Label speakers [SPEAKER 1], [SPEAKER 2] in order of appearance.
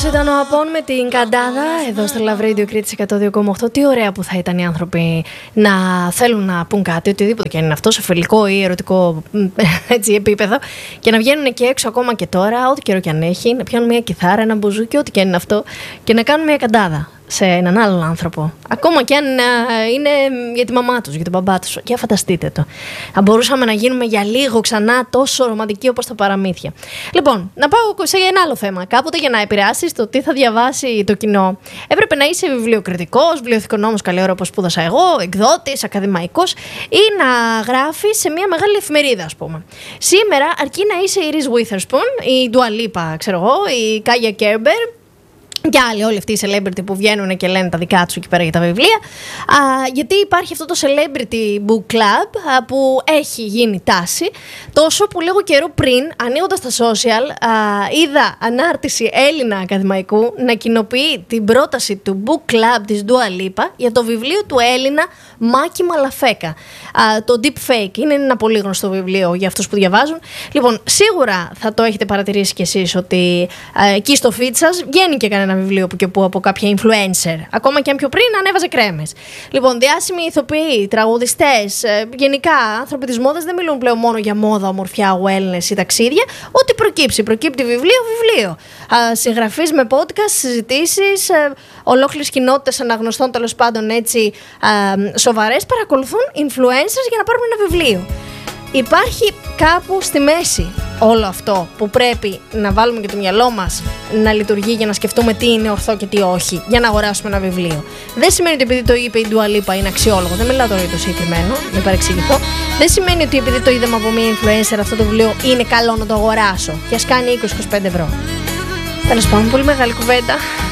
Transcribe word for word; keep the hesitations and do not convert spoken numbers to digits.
[SPEAKER 1] Αυτός ήταν ο Απών με την Καντάδα εδώ στο Love Radio Κρήτης εκατό δύο κόμμα οκτώ. Τι ωραία που θα ήταν οι άνθρωποι να θέλουν να πούν κάτι, οτιδήποτε και αν είναι αυτό, σε φιλικό ή ερωτικό έτσι, επίπεδο, και να βγαίνουν και έξω ακόμα και τώρα, ό,τι καιρό και αν έχει, να πιάνουν μια κιθάρα, ένα μπουζούκι, ό,τι και αν είναι αυτό, και να κάνουν μια καντάδα σε έναν άλλον άνθρωπο. Ακόμα και αν α, είναι για τη μαμά τους, για τον μπαμπά τους. Για φανταστείτε το. Αν μπορούσαμε να γίνουμε για λίγο ξανά τόσο ρομαντικοί όπως τα παραμύθια. Λοιπόν, να πάω σε ένα άλλο θέμα. Κάποτε για να επηρεάσεις το τι θα διαβάσει το κοινό, έπρεπε να είσαι βιβλιοκριτικός, βιβλιοθηκονόμος, καλή ώρα όπως σπούδασα εγώ, εκδότης, ακαδημαϊκός, ή να γράφεις σε μια μεγάλη εφημερίδα, ας πούμε. Σήμερα αρκεί να είσαι η Reese Witherspoon, η Dua Lipa, ξέρω εγώ, η Kaja Gerber. Και άλλοι, όλοι αυτοί οι celebrity που βγαίνουν και λένε τα δικά τους εκεί πέρα για τα βιβλία. Α, γιατί υπάρχει αυτό το celebrity book club α, που έχει γίνει τάση. Τόσο που λίγο καιρό πριν, ανοίγοντας τα social, α, είδα ανάρτηση Έλληνα ακαδημαϊκού να κοινοποιεί την πρόταση του book club της Dua Lipa για το βιβλίο του Έλληνα Μάκη Μαλαφέκα. Α, το Deep Fake είναι ένα πολύ γνωστό βιβλίο για αυτούς που διαβάζουν. Λοιπόν, σίγουρα θα το έχετε παρατηρήσει κι εσείς ότι α, εκεί στο feed σας βγαίνει και κανένα ένα βιβλίο που και που από κάποια influencer. Ακόμα και αν πιο πριν ανέβαζε κρέμες. Λοιπόν, διάσημοι ηθοποιοί, τραγουδιστές, γενικά άνθρωποι της μόδας δεν μιλούν πλέον μόνο για μόδα, ομορφιά, wellness ή ταξίδια. Ό,τι προκύψει. Προκύπτει βιβλίο, βιβλίο. Συγγραφείς με podcast, συζητήσεις, ολόκληρες κοινότητες αναγνωστών, τέλος πάντων έτσι σοβαρές, παρακολουθούν influencers για να πάρουν ένα βιβλίο. Υπάρχει κάπου στη μέση όλο αυτό που πρέπει να βάλουμε και το μυαλό μας να λειτουργεί για να σκεφτούμε τι είναι ορθό και τι όχι για να αγοράσουμε ένα βιβλίο. Δεν σημαίνει ότι επειδή το είπε η Dua Lipa είναι αξιόλογο. Δεν μιλάω τώρα για το συγκεκριμένο, μην παρεξηγηθώ. Δεν σημαίνει ότι επειδή το είδαμε από μία influencer αυτό το βιβλίο είναι καλό να το αγοράσω και ας κάνει είκοσι με είκοσι πέντε ευρώ. Τέλος πάντων, πολύ μεγάλη κουβέντα.